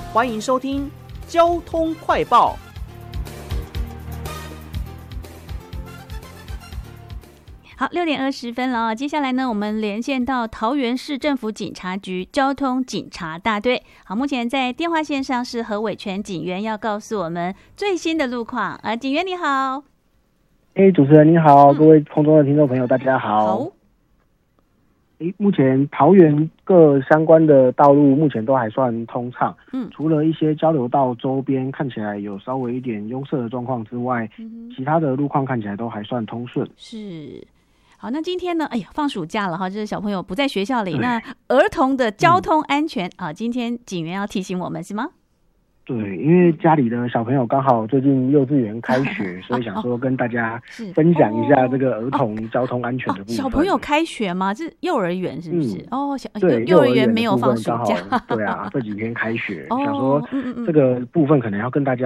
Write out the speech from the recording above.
欢迎收听交通快报。 好，6:20了。接下来呢，我们连线到桃园市政府警察局交通警察大队。好，目前在电话线上是何伟全警员，要告诉我们最新的路况。警员你好。 主持人你好，各位空中的听众朋友大家好。 好。 目前桃园各相关的道路目前都还算通畅，除了一些交流道周边看起来有稍微一点拥塞的状况之外，其他的路况看起来都还算通顺。 是。好，那今天呢？放暑假了哈，就是小朋友不在学校里，那儿童的交通安全今天警员要提醒我们是吗？ 对，因为家里的小朋友刚好最近幼稚园开学，所以想说跟大家分享一下这个儿童交通安全的部分。 小朋友开学吗？是幼儿园是不是？ 对， 幼儿园没有放暑假。 对啊，这几天开学，想说这个部分可能要跟大家